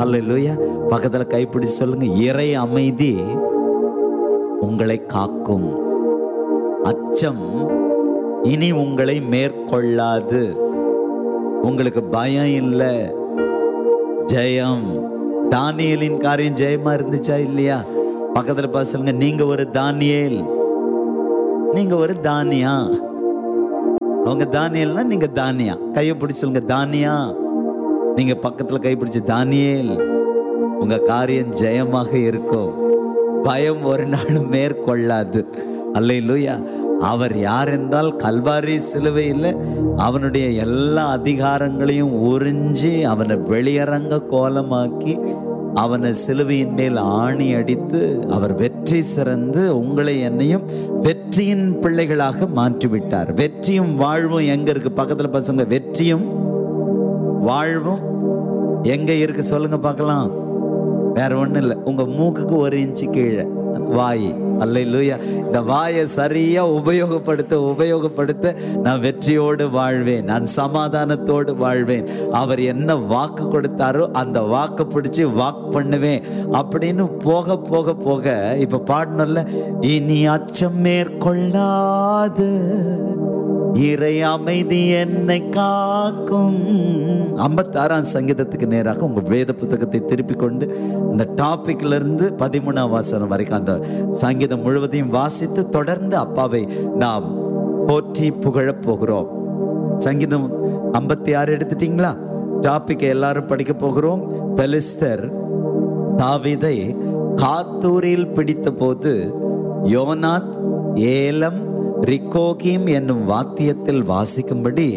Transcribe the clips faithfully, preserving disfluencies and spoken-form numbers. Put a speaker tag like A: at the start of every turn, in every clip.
A: ஹல்லேலூயா. பக்கத்துல கைப்பிடி சொல்லுங்க, இறை அமைதி உங்களை காக்கும். அச்சம் இனி உங்களை மேற்கொள்ளாது. உங்களுக்கு பயம் இல்லை, ஜெயம். தானியேலின் காரியம் ஜெயமா இருந்துச்சா இல்லையா? பக்கத்துல பார்த்து சொல்லுங்க, நீங்க ஒரு தானியேல், நீங்க ஒரு தானியா. அவங்க தானியல்னா நீங்க தானியா. கையை பிடிச்சு சொல்லுங்க, தானியா. நீங்க பக்கத்துல கை பிடிச்சு, தானியேல், உங்க காரியம் ஜெயமாக இருக்கும். பயம் ஒரு நாளும் மேற்கொள்ளாது. அல்லேலூயா. அவர் யார் என்றால், கல்வாரி சிலுவையில் அவனுடைய எல்லா அதிகாரங்களையும் உறிஞ்சி அவனை வெளியரங்க கோலமாக்கி அவனை சிலுவையின் மேல் ஆணி அடித்து அவர் வெற்றி சிறந்து உங்களை என்னையும் வெற்றியின் பிள்ளைகளாக மாற்றிவிட்டார். வெற்றியும் வாழ்வும் எங்க இருக்கு? பக்கத்துல பசங்க, வெற்றியும் வாழ்வும் எங்க இருக்கு சொல்லுங்க பார்க்கலாம். வேற ஒண்ணும் இல்லை, உங்க மூக்குக்கு ஒரு இன்ச்சு கீழே வாய். அல்லேலூயா. இந்த வாயை சரியா உபயோகப்படுத்த உபயோகப்படுத்த நான் வெற்றியோடு வாழ்வேன், நான் சமாதானத்தோடு வாழ்வேன். அவர் என்ன வாக்கு கொடுத்தாரோ அந்த வாக்கு பிடிச்சு வாக் பண்ணுவேன் அப்படின்னு போக போக போக இப்ப பாடணும்ல, இனி அச்சம் மேற்கொள்ளாது இறை அமைதி என்னை காக்கும். ஐம்பத்தி ஆறாம் சங்கீதத்துக்கு நேராக உங்க வேத புத்தகத்தை திருப்பி கொண்டு இந்த டாபிக்ல இருந்து பதிமூணாம் வாசனம் வரைக்கும் அந்த சங்கீதம் முழுவதையும் வாசித்து தொடர்ந்து அப்பாவை நாம் போற்றி புகழப் போகிறோம். சங்கீதம் ஐம்பத்தி ஆறு எடுத்துட்டீங்களா? டாபிக் எல்லாரும் படிக்க போகிறோம். பெலிஸ்தர் தாவீதை காத்தூரில் பிடித்த போது யோனாத் ஏலம் ரிக்கோகீம் என்னும் வாத்தியத்தில் வாசிக்கும்படி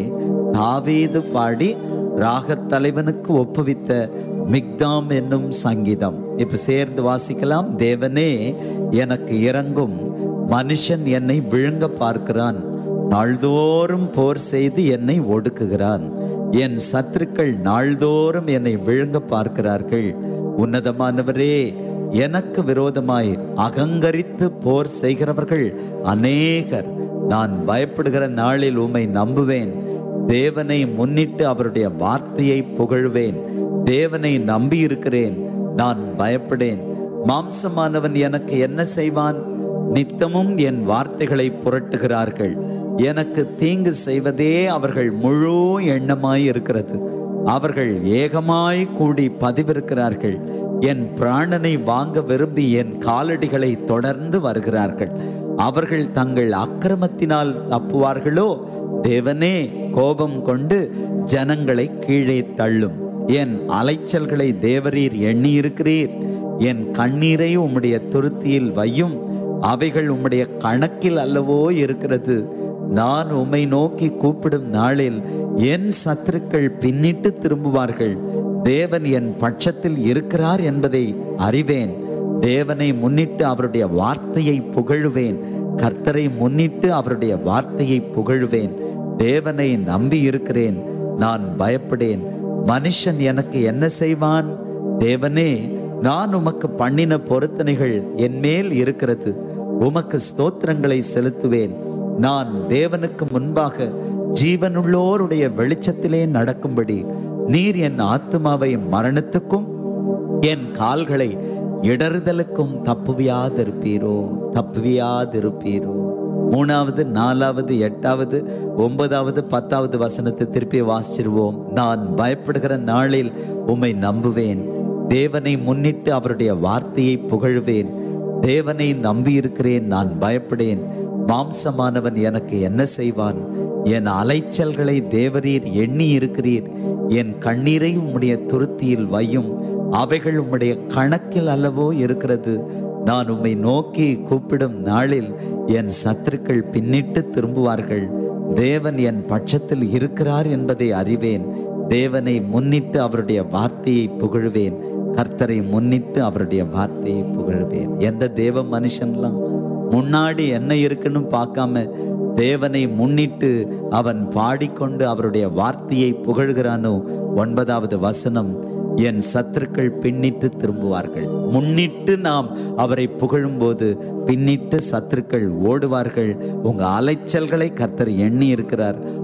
A: தாவீது பாடி ராகத் தலைவனுக்கு ஒப்புவித்த மிக்தாம் என்னும் சங்கீதம். இப்ப சேர்ந்து வாசிக்கலாம். தேவனே எனக்கு இரங்கும், மனுஷன் என்னை விழுங்க பார்க்கிறான், நாள்தோறும் போர் செய்து என்னை ஒடுக்குகிறான். என் சத்துருக்கள் நாள்தோறும் என்னை விழுங்க பார்க்கிறார்கள். உன்னதமானவரே, எனக்கு விரோதமாய் அகங்கரித்து போர் செய்கிறவர்கள் அநேகர். நான் பயப்படுகிற நாளில் உம்மை நம்புவேன். தேவனை முன்னிட்டு அவருடைய வார்த்தையை புகழ்வேன். தேவனை நம்பி இருக்கிறேன், நான் பயப்படேன். மாம்சமானவன் எனக்கு என்ன செய்வான்? நித்தமும் என் வார்த்தைகளை புரட்டுகிறார்கள். எனக்கு தீங்கு செய்வதே அவர்கள் முழு எண்ணமாய் இருக்கிறது. அவர்கள் ஏகமாய் கூடி பதிவிருக்கிறார்கள். என் பிராணனை வாங்க விரும்பி என் காலடிகளை தொடர்ந்து வருகிறார்கள். அவர்கள் தங்கள் அக்கிரமத்தினால் தப்புவார்களோ? தேவனே, கோபம் கொண்டு ஜனங்களை கீழே தள்ளும். என் அலைச்சல்களை தேவரீர் எண்ணி இருக்கிறீர். என் கண்ணீரை உம்முடைய துருத்தியில் வையும். அவைகள் உம்முடைய கணக்கில் அல்லவோ இருக்கிறது. நான் உம்மை நோக்கி கூப்பிடும் நாளில் என் சத்துருக்கள் பின்னிட்டு திரும்புவார்கள். தேவன் என் பட்சத்தில் இருக்கிறார் என்பதை அறிவேன். தேவனை முன்னிட்டு அவருடைய வார்த்தையை புகழுவேன். கர்த்தரை முன்னிட்டு அவருடைய வார்த்தையை புகழுவேன். தேவனை நம்பி இருக்கிறேன், நான் பயப்படேன். மனுஷன் எனக்கு என்ன செய்வான்? தேவனே, நான் உமக்கு பண்ணின பொருத்தனைகள் என் மேல் இருக்கிறது. உமக்கு ஸ்தோத்திரங்களை செலுத்துவேன். நான் தேவனுக்கு முன்பாக ஜீவனுள்ளோருடைய வெளிச்சத்திலே நடக்கும்படி நீர் என் ஆத்துமாவை மரணத்துக்கும் என் கால்களை இடறுதலுக்கும் தப்புவியாதிருப்பீரோ தப்புவியாதிருப்பீரோ. மூணாவது, நாலாவது, எட்டாவது, ஒன்பதாவது, பத்தாவது வசனத்தை திருப்பி வாசிச்சிருவோம். நான் பயப்படுகிற நாளில் உம்மை நம்புவேன். தேவனை முன்னிட்டு அவருடைய வார்த்தையை புகழ்வேன். தேவனை நம்பி இருக்கிறேன், நான் பயப்படேன். மாம்சமானவன் எனக்கு என்ன செய்வான்? என் அலைச்சல்களை தேவரீர் எண்ணி இருக்கிறீர். என் கண்ணீரை உம்முடைய துருத்தியில் வையும். அவைகள் உம்முடைய கணக்கில் அல்லவோ இருக்கிறது. நான் உம்மை நோக்கி கூப்பிடும் நாளில் என் சத்துருக்கள் பின்னிட்டு திரும்புவார்கள். தேவன் என் பட்சத்தில் இருக்கிறார் என்பதை அறிவேன். தேவனை முன்னிட்டு அவருடைய வார்த்தையை புகழ்வேன். கர்த்தரை முன்னிட்டு அவருடைய வார்த்தையை புகழ்வேன். எந்த தேவ மனுஷன்லாம் முன்னாடி என்ன இருக்குன்னு பார்க்காம தேவனை முன்னிட்டு அவன் பாடிக்கொண்டு அவருடைய வார்த்தையை புகழ்கிறானோ, ஒன்பதாவது வசனம், என் சத்துருக்கள் பின்னிட்டு திரும்புவார்கள். முன்னிட்டு நாம் அவரை புகழும்போது பின்னிட்டு சத்துருக்கள் ஓடுவார்கள். உங்க அலைச்சல்களை கர்த்தர் எண்ணி இருக்கிறார்.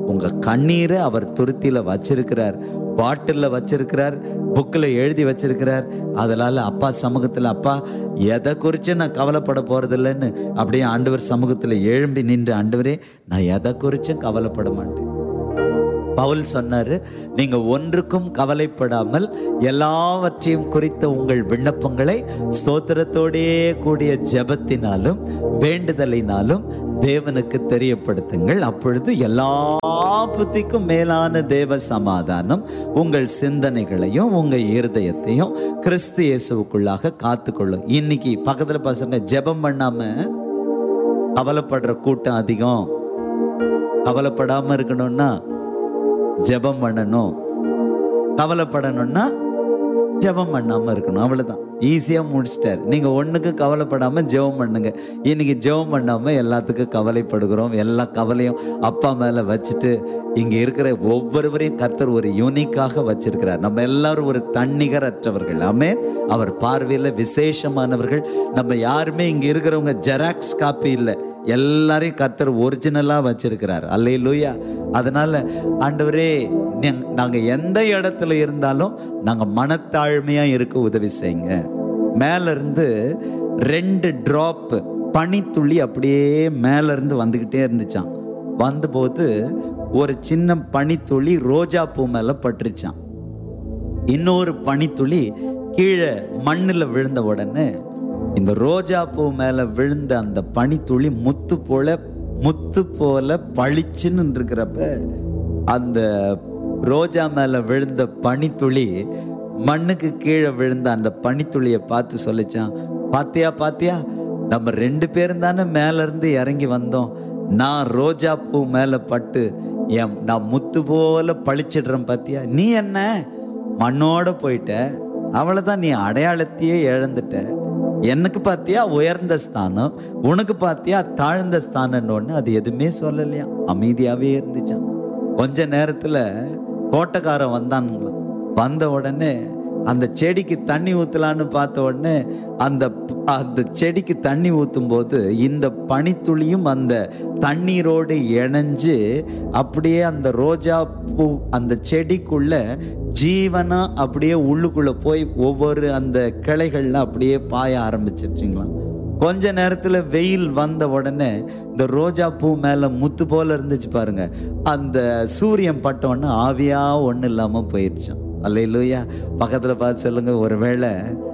A: உங்க கண்ணீரை அவர் துருத்தியில வச்சிருக்கிறார், பாட்டில்ல வச்சிருக்கிறார், புக்கில் எழுதி வச்சிருக்கிறார். அதனால அப்பா சமூகத்தில், அப்பா எதை குறித்து நான் கவலைப்பட போறதில்லைன்னு அப்படியே ஆண்டவர் சமூகத்தில் எழும்பி நின்று, ஆண்டவரே நான் எதை குறிச்சும் கவலைப்பட மாட்டேன். பவுல் சொன்னாரு, நீங்க ஒன்றுக்கும் கவலைப்படாமல் எல்லாவற்றையும் குறித்த உங்கள் விண்ணப்பங்களை ஸ்தோத்திரத்தோடே கூடிய ஜெபத்தினாலும் வேண்டுதலினாலும் தேவனுக்கு தெரியப்படுத்துங்கள். அப்பொழுது எல்லா புத்திக்கும் மேலான தேவ சமாதானம் உங்கள் சிந்தனைகளையும் உங்க இருதயத்தையும் கிறிஸ்து இயேசுவுக்குள்ளாக காத்துக்கொள்ளும். இன்னைக்கு பக்கத்துல பசங்க ஜெபம் பண்ணாம கவலைப்படுற கூட்டம் அதிகம். கவலைப்படாம இருக்கணும்னா ஜெபம் பண்ணணும், கவலைப்படணும்னா ஜெபம் பண்ணாம இருக்கணும். அவ்வளவுதான், ஈஸியா முடிச்சிட்டார். நீங்க ஒண்ணுக்கு கவலைப்படாம ஜெபம் பண்ணுங்க. இன்னைக்கு ஜெபம் பண்ணாம எல்லாத்துக்கும் கவலைப்படுகிறோம். எல்லா கவலையும் அப்பா மேல வச்சுட்டு இங்க இருக்கிற ஒவ்வொருவரையும் கர்த்தர் ஒரு யூனிக்காக வச்சிருக்கிறார். நம்ம எல்லாரும் ஒரு தன்னிகரற்றவர்கள். ஆமென். அவர் பார்வையில விசேஷமானவர்கள். நம்ம யாருமே இங்க இருக்கிறவங்க ஜெராக்ஸ் காப்பி இல்லை, எல்லாரையும் கர்த்தர் ஒரிஜினலா வச்சிருக்கிறார். அல்லேலூயா. அதனால ஆண்டவரே, நாங்க எந்த இடத்துல இருந்தாலும் நாங்க மனத்தாழ்மையா இருக்க உதவி செய்யுங்க. மேல இருந்து ரெண்டு டிராப் பனித்துளி அப்படியே மேல இருந்து வந்துகிட்டே இருந்துச்சான். வந்தபோது ஒரு சின்ன பனித்துளி ரோஜா பூ மேல பட்டுருச்சான். இன்னொரு பனித்துளி கீழே மண்ணுல விழுந்த உடனே இந்த ரோஜா பூ மேல விழுந்த அந்த பனித்துளி முத்து போல முத்து போல பளிச்சுன்னு இருக்கிறப்ப அந்த ரோஜா மேல விழுந்த பனித்துளி மண்ணுக்கு கீழே விழுந்த அந்த பனித்துளியை பார்த்து சொல்லிச்சான், பாத்தியா பாத்தியா, நம்ம ரெண்டு பேரும் தானே மேல இருந்து இறங்கி வந்தோம். நான் ரோஜா பூ மேல பட்டு என் நான் முத்து போல பளிச்சிடுறேன் பாத்தியா, நீ என்ன மண்ணோட போயிட்ட, அவ்வளவுதான், நீ அடையாளத்தையே இழந்துட்ட. எனக்கு பார்த்தியா உயர்ந்த ஸ்தானம், உனக்கு பார்த்தியா தாழ்ந்த ஸ்தானம்னு அது எதுவுமே சொல்லலையா, அமைதியாவே இருந்துச்சான். கொஞ்ச நேரத்துல தோட்டக்காரன் வந்தானுங்களாம். வந்த உடனே அந்த செடிக்கு தண்ணி ஊத்தலான்னு பார்த்த உடனே அந்த அந்த செடிக்கு தண்ணி ஊத்தும் போது இந்த பனித்துளியும் அந்த தண்ணீரோடு இணைஞ்சு அப்படியே அந்த ரோஜா பூ அந்த செடிக்குள்ள ஜீவனா அப்படியே உள்ளுக்குள்ள போய் ஒவ்வொரு அந்த கிளைகள்ல அப்படியே பாய ஆரம்பிச்சிருச்சுங்களாம். கொஞ்ச நேரத்துல வெயில் வந்த உடனே இந்த ரோஜா பூ மேல முத்து போல இருந்துச்சு பாருங்க, அந்த சூரியன் பட்ட உடனே ஆவியா ஒண்ணு இல்லாம போயிடுச்சான். அல்லேலூயா. பக்கத்துல பார்த்து சொல்லுங்க, ஒருவேளை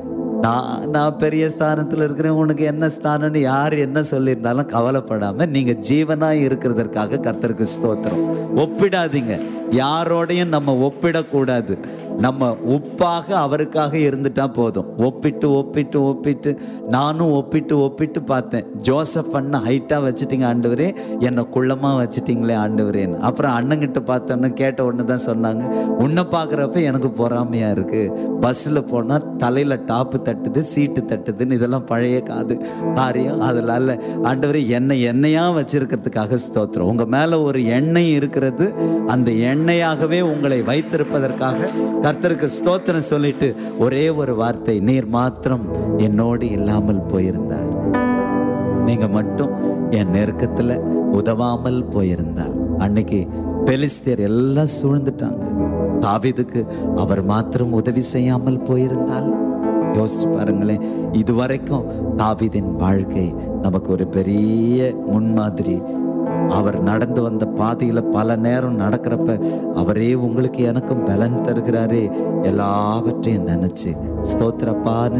A: நான் நான் பெரிய ஸ்தானத்துல இருக்கிறேன், உனக்கு என்ன ஸ்தானம்னு யார் என்ன சொல்லியிருந்தாலும் கவலைப்படாம நீங்க ஜீவனாய் இருக்கிறதற்காக கர்த்தருக்கு ஸ்தோத்திரம். ஒப்பிடாதீங்க, யாரோடையும் நம்ம ஒப்பிடக்கூடாது. நம்ம உப்பாக அவருக்காக இருந்துட்டா போதும். ஒப்பிட்டு ஒப்பிட்டு ஒப்பிட்டு நானும் ஒப்பிட்டு ஒப்பிட்டு பார்த்தேன். ஜோசப் அண்ணன் ஹைட்டா வச்சுட்டீங்க ஆண்டவரே, என்னை குள்ளமா வச்சுட்டீங்களே ஆண்டவரேன்னு. அப்புறம் அண்ணங்கிட்ட பார்த்தோன்னு கேட்ட ஒன்று தான் சொன்னாங்க, உன்னை பார்க்குறப்ப எனக்கு பொறாமையா இருக்கு, பஸ்ஸில் போனால் தலையில டாப்பு தட்டுது சீட்டு தட்டுதுன்னு, இதெல்லாம் பழைய காது காரியம். அதனால ஆண்டவரே என்னை எண்ணெயா வச்சிருக்கிறதுக்காக ஸ்தோத்திரம். உங்க மேல ஒரு எண்ணெய் இருக்கிறது, அந்த எண்ணெயாகவே உங்களை வைத்திருப்பதற்காக கர்த்தருக்கு ஸ்தோத்திரம் சொல்லிட்டு ஒரே ஒரு வார்த்தை, நீர் மாத்திரம் என்னோடு இல்லாமல் போயிருந்தார், நீங்க மட்டும் என் நெருக்கத்துல உதவாமல் போயிருந்தால். அன்னைக்கு பெலிஸ்தியர் எல்லாம் சூழ்ந்துட்டாங்க, தாவீதுக்கு அவர் மாத்திரம் உதவி செய்யாமல் போயிருந்தால். யோசிச்சு பாருங்களேன். இதுவரைக்கும் தாவீதின் வாழ்க்கை நமக்கு ஒரு பெரிய முன்மாதிரி. அவர் நடந்து வந்த பாதையில பல நேரம் நடக்கிறப்ப அவரே உங்களுக்கு எனக்கும் பலன் தருகிறாரே, எல்லாவற்றையும் நினைச்சு ஸ்தோத்திரப்பான்னு